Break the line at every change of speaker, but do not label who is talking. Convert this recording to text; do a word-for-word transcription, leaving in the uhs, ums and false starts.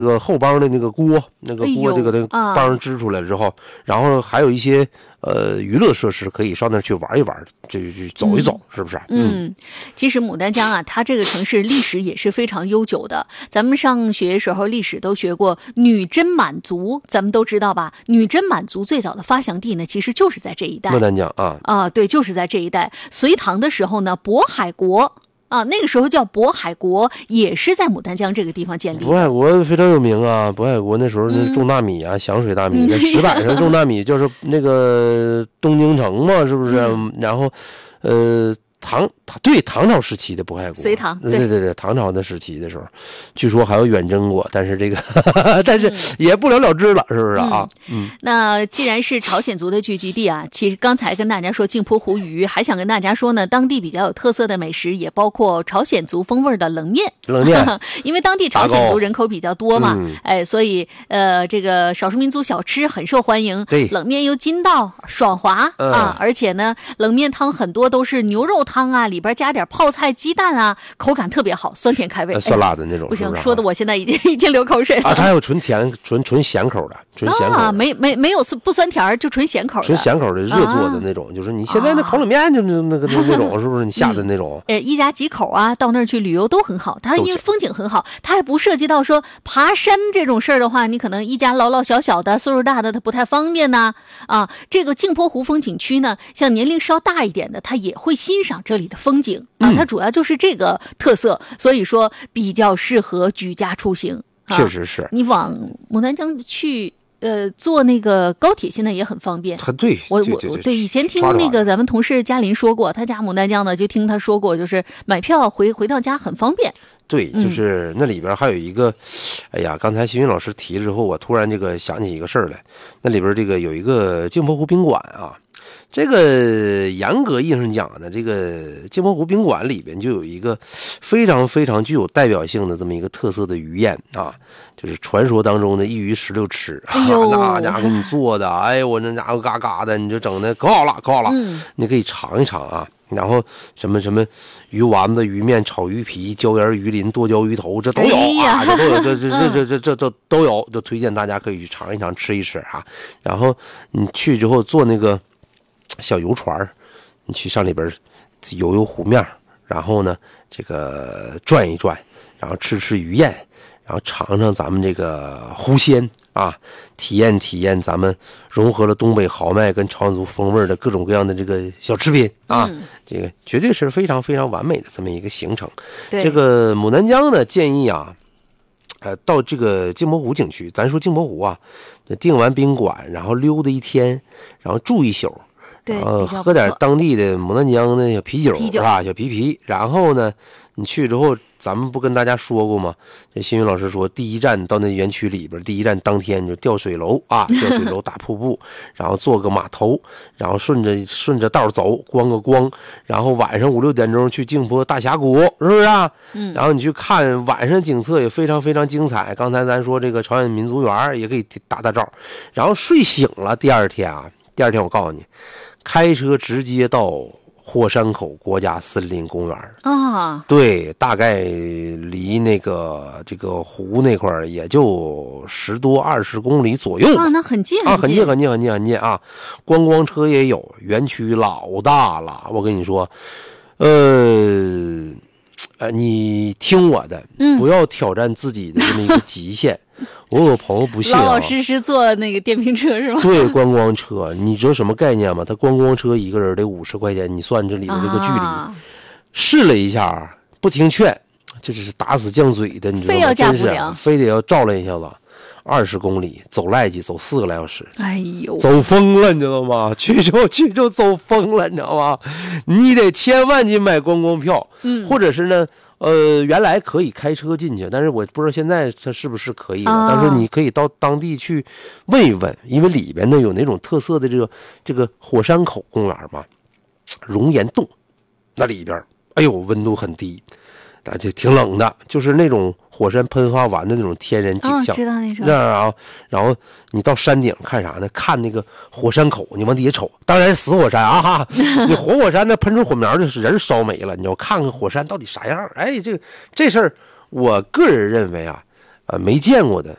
这个后帮的那个锅，那个锅这个那个帮支出来之后，然后还有一些呃娱乐设施可以上那儿去玩一玩，就去走一走，嗯、是不是？
嗯，其实牡丹江啊，它这个城市历史也是非常悠久的。咱们上学时候历史都学过女真满族，咱们都知道吧？女真满族最早的发祥地呢，其实就是在这一带。
牡丹江啊
啊，对，就是在这一带。隋唐的时候呢，渤海国。啊，那个时候叫渤海国，也是在牡丹江这个地方建立的。
渤海国非常有名啊，渤海国那时候那种大米啊，响、嗯、水大米，在石板上种大米，就是那个东京城嘛，是不是？嗯、然后，呃。唐对唐朝时期的渤海国，
隋唐
对对对对，唐朝的时期的时候，据说还有远征过，但是这个但是也不了了之了，是不是啊？
嗯，那既然是朝鲜族的聚集地啊，其实刚才跟大家说镜泊湖鱼，还想跟大家说呢，当地比较有特色的美食也包括朝鲜族风味的冷面，
冷面，
因为当地朝鲜族人口比较多嘛，
嗯、
哎，所以呃，这个少数民族小吃很受欢迎，
对，
冷面又筋道爽滑、嗯、啊，而且呢，冷面汤很多都是牛肉汤啊，里边加点泡菜、鸡蛋啊，口感特别好，酸甜开胃，
酸辣的那种。
哎、不行，
是是
说的我现在已经已经流口水了。
啊，它还有纯甜、纯纯咸口的，纯咸口的
啊，没没没有不酸甜，就纯咸口的。
纯咸口的热做的那种，啊、就是你现在那烤冷面就是那个、啊、那种，是不是你下的那种？
呃、嗯，一家几口啊，到那儿去旅游都很好。它因为风景很好，它还不涉及到说爬山这种事儿的话，你可能一家老老小小的、岁数大的，它不太方便呐。啊，这个镜泊湖风景区呢，像年龄稍大一点的，他也会欣赏这里的风景啊。它主要就是这个特色，所以说比较适合举家出行。啊、
确实是，
你往牡丹江去。呃，坐那个高铁现在也很方便。
很对，
我我我对以前听那个咱们同事嘉林说过，他家牡丹江呢，就听他说过，就是买票回回到家很方便。
对，就是那里边还有一个，嗯、哎呀，刚才新云老师提了之后，我突然这个想起一个事儿来，那里边这个有一个镜泊湖宾馆啊。这个严格意义上讲呢，这个镜泊湖宾馆里边就有一个非常非常具有代表性的这么一个特色的鱼宴啊，就是传说当中的一鱼十六吃，
哎呦
啊、那家伙给你做的，哎呦我那家伙嘎嘎的，你就整的可好了，可好了，
嗯、
你可以尝一尝啊。然后什么什么鱼丸子、鱼面、炒鱼皮、椒盐鱼鳞、剁椒鱼头，这都有啊，这都有，这这这这这这这都有，就推荐大家可以去尝一尝、吃一吃啊。然后你去之后坐那个小游船，你去上里边游游湖面，然后呢这个转一转，然后吃吃鱼宴，然后尝尝咱们这个湖鲜啊，体验体验咱们融合了东北豪迈跟朝鲜族风味的各种各样的这个小吃品啊，
嗯、
这个绝对是非常非常完美的这么一个行程。这个牡丹江呢，建议啊，呃，到这个镜泊湖景区，咱说镜泊湖啊，订完宾馆，然后溜达一天，然后住一宿。
然
后喝点当地的牡丹江的小啤酒是吧？小皮皮。然后呢，你去之后，咱们不跟大家说过吗？这新云老师说，第一站到那园区里边，第一站当天就吊水楼啊，吊水楼打瀑布，然后坐个码头，然后顺着顺着道走，观个光，然后晚上五六点钟去镜泊大峡谷，是不是啊？
嗯。
然后你去看晚上景色也非常非常精彩。刚才咱说这个朝鲜民族园也可以打打照，然后睡醒了，第二天啊，第二天我告诉你。开车直接到火山口国家森林公园
啊，
对，大概离那个这个湖那块儿也就十多二十公里左右
啊，那很近
啊，很近很近很近很近啊！观光车也有，园区老大了，我跟你说，呃，呃，你听我的，
嗯，
不要挑战自己的这么一个极限。我有朋友不信、啊，
老老实实坐那个电瓶车是吗？
对，观光车，你知道什么概念吗？他观光车一个人得五十块钱，你算这里的这个距离，
啊、
试了一下，不听劝，这只是打死犟嘴的，你知道吗？
非要驾不了，
非得要照了一下子，二十公里走赖叽，走四个来小时，
哎呦，
走疯了，你知道吗？去就去就走疯了，你知道吗？你得千万去买观光票，
嗯，
或者是呢。呃，原来可以开车进去，但是我不知道现在它是不是可以了。
啊、
但是你可以到当地去问一问，因为里边呢有那种特色的这个这个火山口公园嘛，熔岩洞，那里边，哎呦，温度很低，而且挺冷的，就是那种火山喷发完的那种天然景象。
哦、知道那种。
然后，然后你到山顶看啥呢？看那个火山口，你往底下瞅，当然是死火山啊哈！你活火山那喷出火苗就是人烧没了，你要看看火山到底啥样。哎，这个这事儿，我个人认为啊， 呃没见过的